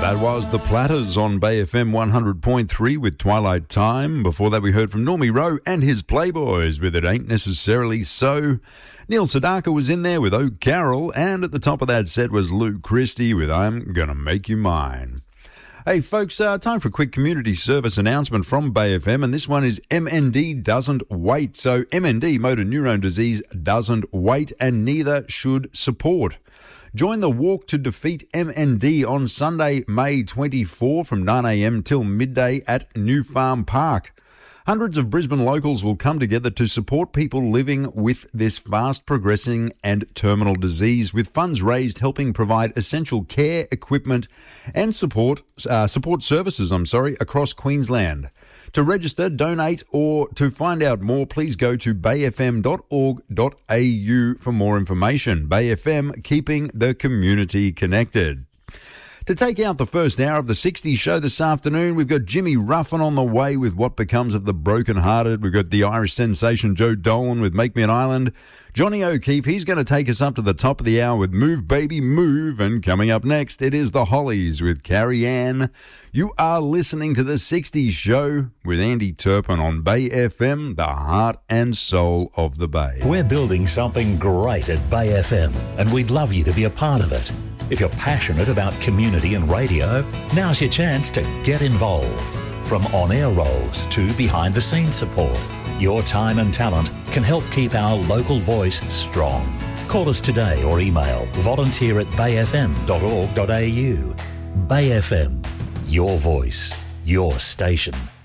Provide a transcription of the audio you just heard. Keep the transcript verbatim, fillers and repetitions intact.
That was The Platters on Bay F M one hundred point three with Twilight Time. Before that, we heard from Normie Rowe and his Playboys with It Ain't Necessarily So. Neil Sedaka was in there with Oh Carol, and at the top of that set was Lou Christie with I'm Gonna Make You Mine. Hey folks, uh, time for a quick community service announcement from Bay F M, and this one is M N D doesn't wait. So M N D, motor neurone disease, doesn't wait, and neither should support. Join the Walk to Defeat M N D on Sunday, May twenty-fourth from nine a m till midday at New Farm Park. Hundreds of Brisbane locals will come together to support people living with this fast-progressing and terminal disease, with funds raised helping provide essential care, equipment and support uh, support services, I'm sorry, across Queensland. To register, donate or to find out more, please go to bay f m dot org dot a u for more information. Bay F M, keeping the community connected. To take out the first hour of the sixties show this afternoon, we've got Jimmy Ruffin on the way with What Becomes of the Broken-Hearted. We've got the Irish sensation Joe Dolan with Make Me an Island. Johnny O'Keefe, he's going to take us up to the top of the hour with Move Baby Move. And coming up next, it is the Hollies with Carrie Ann. You are listening to the sixties show with Andy Turpin on Bay F M, the heart and soul of the Bay. We're building something great at Bay F M, and we'd love you to be a part of it. If you're passionate about community and radio, now's your chance to get involved. From on-air roles to behind-the-scenes support, your time and talent can help keep our local voice strong. Call us today or email volunteer at bay f m dot org dot a u. Bay F M, your voice, your station.